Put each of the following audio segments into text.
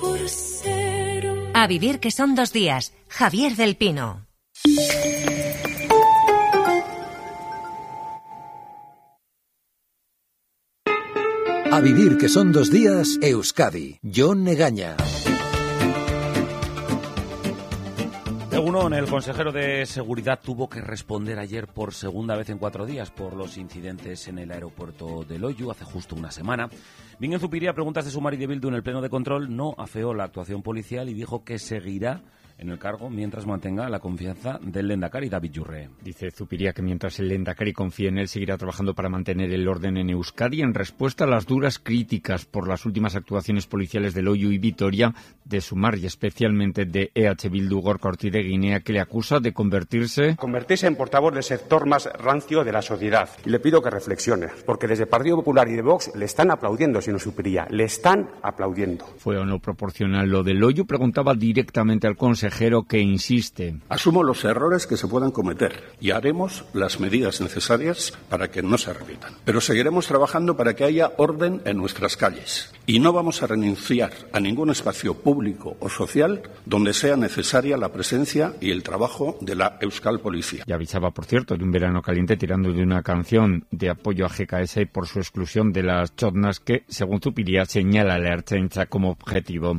A vivir que son 2 días. Javier del Pino. A vivir que son 2 días, Euskadi. Jon Egaña. Egunon, el consejero de Seguridad tuvo que responder ayer por segunda vez en 4 días por los incidentes en el aeropuerto de Loiu hace justo una semana. Bingen Zupiria, preguntas de Sumar y de Bildu en el pleno de control, no afeó la actuación policial y dijo que seguirá en el cargo mientras mantenga la confianza del Lehendakari David Yurre. Dice Zupiria que mientras el Lehendakari confía en él, seguirá trabajando para mantener el orden en Euskadi en respuesta a las duras críticas por las últimas actuaciones policiales de Loiu y Vitoria, de Sumar y especialmente de EH Bildu Gorka Ortireguinea, que le acusa de convertirse en portavoz del sector más rancio de la sociedad. Y le pido que reflexione, porque desde el Partido Popular y de Vox le están aplaudiendo, señor Zupiria, le están aplaudiendo. ¿Fue o no proporcional lo de Loiu? Preguntaba directamente al consejero, que insiste. Asumo los errores que se puedan cometer y haremos las medidas necesarias para que no se repitan. Pero seguiremos trabajando para que haya orden en nuestras calles. Y no vamos a renunciar a ningún espacio público o social donde sea necesaria la presencia y el trabajo de la Euskal Policía. Y avisaba, por cierto, de un verano caliente tirando de una canción de apoyo a GKS y por su exclusión de las chotnas que, según Zupiria, señala a la Ertzaintza como objetivo.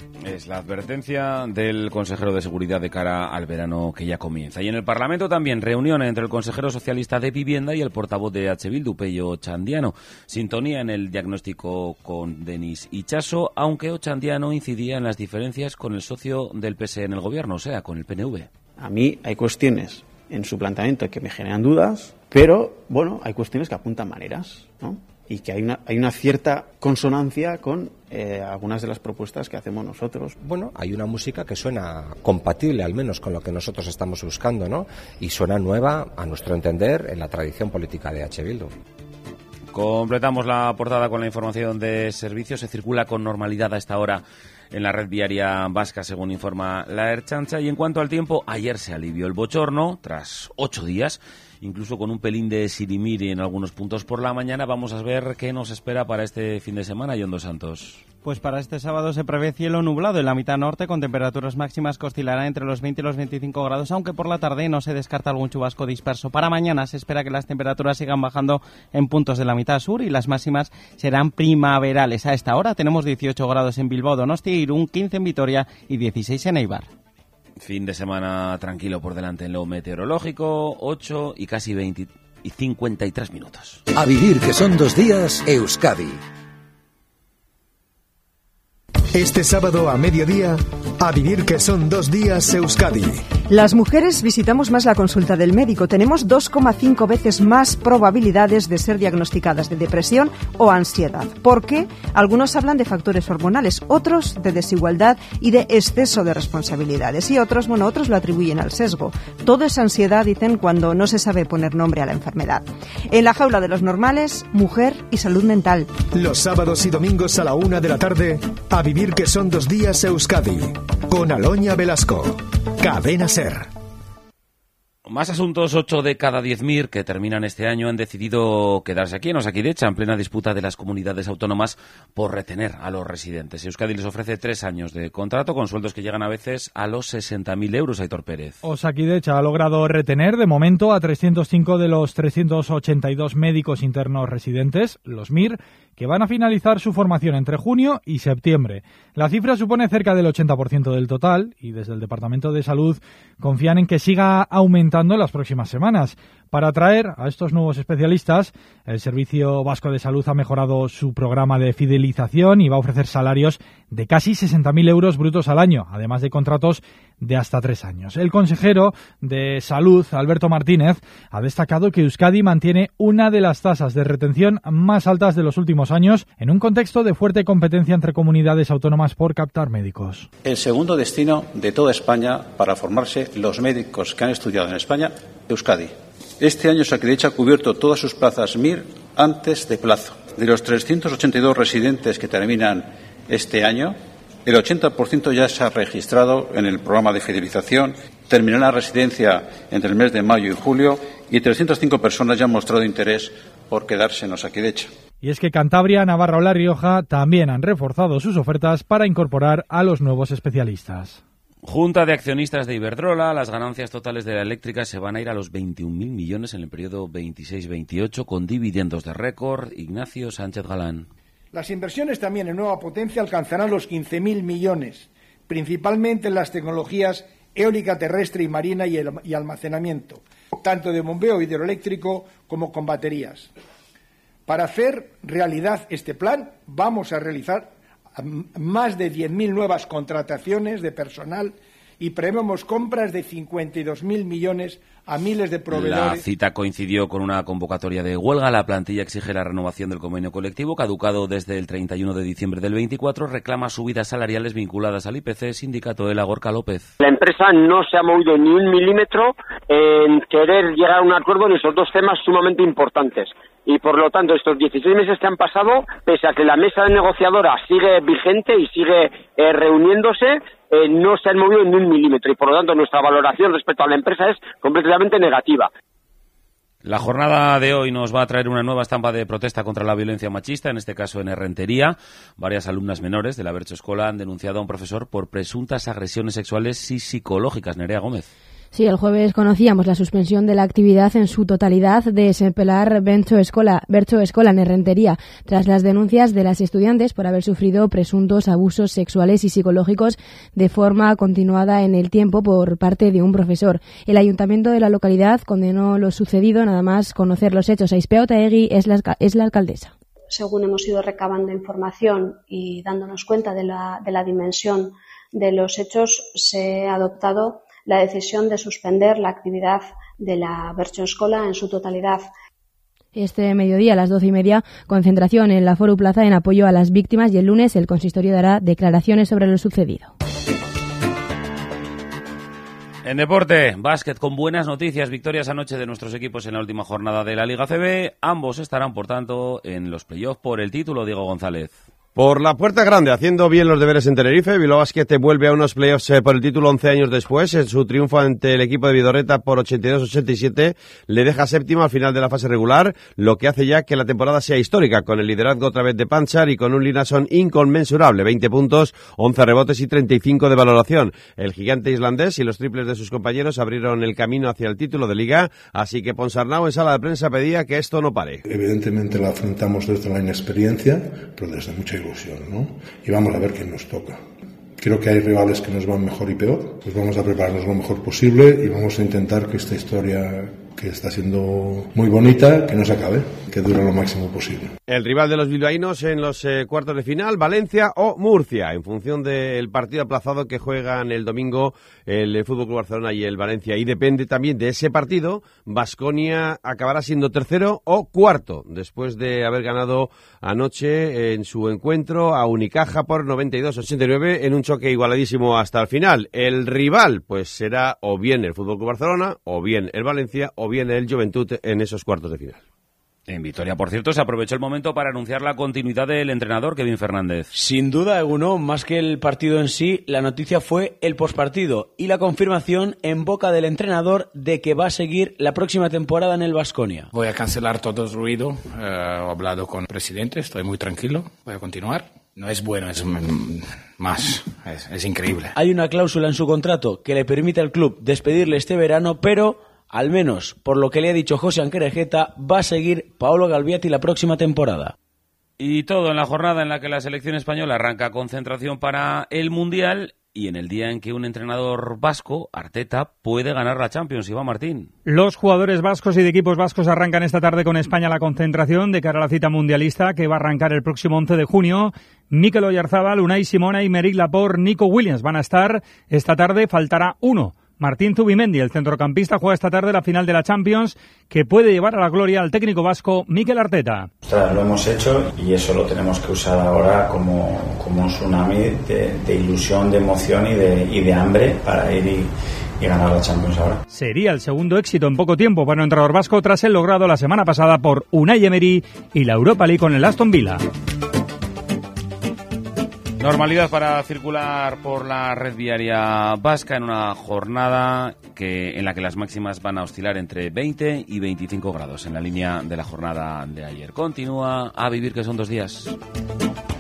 Es la advertencia del consejero de Seguridad de cara al verano que ya comienza. Y en el Parlamento también reunión entre el consejero socialista de Vivienda y el portavoz de EH Bildu, Pello Ochandiano. Sintonía en el diagnóstico con Denis Itxaso, aunque Ochandiano incidía en las diferencias con el socio del PSE en el gobierno, o sea, con el PNV. A mí hay cuestiones en su planteamiento que me generan dudas, pero, bueno, hay cuestiones que apuntan maneras, ¿no? Y que hay una cierta consonancia con algunas de las propuestas que hacemos nosotros. Bueno, hay una música que suena compatible, al menos, con lo que nosotros estamos buscando, ¿no? Y suena nueva, a nuestro entender, en la tradición política de EH Bildu. Completamos la portada con la información de servicios. Se circula con normalidad a esta hora en la red viaria vasca, según informa la Ertzaintza. Y en cuanto al tiempo, ayer se alivió el bochorno, tras 8 días, incluso con un pelín de sirimiri en algunos puntos por la mañana. Vamos a ver qué nos espera para este fin de semana, Jon Dos Santos. Pues para este sábado se prevé cielo nublado en la mitad norte, con temperaturas máximas que oscilarán entre los 20 y los 25 grados, aunque por la tarde no se descarta algún chubasco disperso. Para mañana se espera que las temperaturas sigan bajando en puntos de la mitad sur y las máximas serán primaverales. A esta hora tenemos 18 grados en Bilbao, Donostia, Irún, 15 en Vitoria y 16 en Eibar. Fin de semana tranquilo por delante en lo meteorológico, 8 y casi 20 y 53 minutos. A vivir que son 2 días, Euskadi. Este sábado a mediodía, a vivir que son 2 días, Euskadi. Las mujeres visitamos más la consulta del médico. Tenemos 2,5 veces más probabilidades de ser diagnosticadas de depresión o ansiedad. ¿Por qué? Algunos hablan de factores hormonales, otros de desigualdad y de exceso de responsabilidades. Y otros lo atribuyen al sesgo. Todo es ansiedad, dicen, cuando no se sabe poner nombre a la enfermedad. En la jaula de los normales, mujer y salud mental. Los sábados y domingos a la 1 de la tarde, a vivir que son 2 días, Euskadi. Con Aloña Velasco. Cadena Ser. Más asuntos. 8 de cada 10 MIR que terminan este año han decidido quedarse aquí en Osakidecha, en plena disputa de las comunidades autónomas por retener a los residentes. Euskadi les ofrece 3 años de contrato con sueldos que llegan a veces a los 60.000 euros. Aitor Pérez. Osakidecha ha logrado retener de momento a 305 de los 382 médicos internos residentes, los MIR, que van a finalizar su formación entre junio y septiembre. La cifra supone cerca del 80% del total y desde el Departamento de Salud confían en que siga aumentando en las próximas semanas. Para atraer a estos nuevos especialistas, el Servicio Vasco de Salud ha mejorado su programa de fidelización y va a ofrecer salarios de casi 60.000 euros brutos al año, además de contratos de hasta 3 años. El consejero de Salud, Alberto Martínez, ha destacado que Euskadi mantiene una de las tasas de retención más altas de los últimos años en un contexto de fuerte competencia entre comunidades autónomas por captar médicos. El segundo destino de toda España para formarse los médicos que han estudiado en España, Euskadi. Este año Osakidecha ha cubierto todas sus plazas MIR antes de plazo. De los 382 residentes que terminan este año, el 80% ya se ha registrado en el programa de fidelización, terminará la residencia entre el mes de mayo y julio y 305 personas ya han mostrado interés por quedarse en Osakidecha. Y es que Cantabria, Navarra o La Rioja también han reforzado sus ofertas para incorporar a los nuevos especialistas. Junta de accionistas de Iberdrola, las ganancias totales de la eléctrica se van a ir a los 21.000 millones en el periodo 26-28 con dividendos de récord. Ignacio Sánchez Galán. Las inversiones también en nueva potencia alcanzarán los 15.000 millones, principalmente en las tecnologías eólica terrestre y marina y almacenamiento, tanto de bombeo hidroeléctrico como con baterías. Para hacer realidad este plan, vamos a realizar más de 10.000 nuevas contrataciones de personal y prevemos compras de 52.000 millones a miles de proveedores. La cita coincidió con una convocatoria de huelga. La plantilla exige la renovación del convenio colectivo, caducado desde el 31 de diciembre del 24. Reclama subidas salariales vinculadas al IPC. Sindicato Ela Gorka López. La empresa no se ha movido ni un milímetro en querer llegar a un acuerdo en esos dos temas sumamente importantes. Y por lo tanto, estos 16 meses que han pasado, pese a que la mesa negociadora sigue vigente y sigue reuniéndose, no se han movido ni un milímetro. Y por lo tanto, nuestra valoración respecto a la empresa es completamente negativa. La jornada de hoy nos va a traer una nueva estampa de protesta contra la violencia machista, en este caso en Errentería. Varias alumnas menores de la Bercho Escola han denunciado a un profesor por presuntas agresiones sexuales y psicológicas. Nerea Gómez. Sí, el jueves conocíamos la suspensión de la actividad en su totalidad de Sempelar Bercho Escola en Errentería, tras las denuncias de las estudiantes por haber sufrido presuntos abusos sexuales y psicológicos de forma continuada en el tiempo por parte de un profesor. El ayuntamiento de la localidad condenó lo sucedido nada más conocer los hechos. Aizpea Otaegui es la alcaldesa. Según hemos ido recabando información y dándonos cuenta de la dimensión de los hechos, se ha adoptado la decisión de suspender la actividad de la Bercho Escola en su totalidad. Este mediodía a las 12:30, concentración en la Foru Plaza en apoyo a las víctimas y el lunes el consistorio dará declaraciones sobre lo sucedido. En deporte, básquet con buenas noticias, victorias anoche de nuestros equipos en la última jornada de la Liga CB. Ambos estarán, por tanto, en los playoffs por el título. Diego González. Por la puerta grande, haciendo bien los deberes en Tenerife, Bilbao Basket vuelve a unos playoffs por el título 11 años después. En su triunfo ante el equipo de Vidorreta por 82-87 le deja séptimo al final de la fase regular, lo que hace ya que la temporada sea histórica, con el liderazgo otra vez de Panchar y con un Linason inconmensurable, 20 puntos, 11 rebotes y 35 de valoración. El gigante islandés y los triples de sus compañeros abrieron el camino hacia el título de liga, así que Ponsarnau en sala de prensa pedía que esto no pare. Evidentemente la afrontamos desde la inexperiencia, pero desde mucha ilusión, ¿no? Y vamos a ver quién nos toca. Creo que hay rivales que nos van mejor y peor, pues vamos a prepararnos lo mejor posible y vamos a intentar que esta historia, que está siendo muy bonita, que no se acabe, que dure lo máximo posible. El rival de los bilbaínos en los cuartos de final, Valencia o Murcia, en función del partido aplazado que juegan el domingo el FC Barcelona y el Valencia. Y depende también de ese partido, Baskonia acabará siendo tercero o cuarto, después de haber ganado anoche en su encuentro a Unicaja por 92-89 en un choque igualadísimo hasta el final. El rival pues será o bien el FC Barcelona, o bien el Valencia, o bien el Juventud en esos cuartos de final. En Vitoria, por cierto, se aprovechó el momento para anunciar la continuidad del entrenador Kevin Fernández. Sin duda, Eguno, más que el partido en sí, la noticia fue el pospartido y la confirmación en boca del entrenador de que va a seguir la próxima temporada en el Baskonia. Voy a cancelar todo el ruido, he hablado con el presidente, estoy muy tranquilo, voy a continuar. No es bueno, es más, es increíble. Hay una cláusula en su contrato que le permite al club despedirle este verano, pero al menos, por lo que le ha dicho José Anquerejeta, va a seguir Paolo Galviati la próxima temporada. Y todo en la jornada en la que la selección española arranca concentración para el Mundial y en el día en que un entrenador vasco, Arteta, puede ganar la Champions. Iván Martín. Los jugadores vascos y de equipos vascos arrancan esta tarde con España la concentración de cara a la cita mundialista que va a arrancar el próximo 11 de junio. Mikel Oyarzabal, Unai Simón, Aymeric Laporte, Nico Williams van a estar esta tarde. Faltará uno. Martín Zubimendi, el centrocampista, juega esta tarde la final de la Champions que puede llevar a la gloria al técnico vasco Mikel Arteta. Lo hemos hecho y eso lo tenemos que usar ahora como un tsunami de ilusión, de emoción y de hambre para ir y ganar la Champions ahora. Sería el segundo éxito en poco tiempo para un entrenador vasco tras el logrado la semana pasada por Unai Emery y la Europa League con el Aston Villa. Normalidad para circular por la red viaria vasca en una jornada en la que las máximas van a oscilar entre 20 y 25 grados en la línea de la jornada de ayer. Continúa A Vivir, que son 2 días.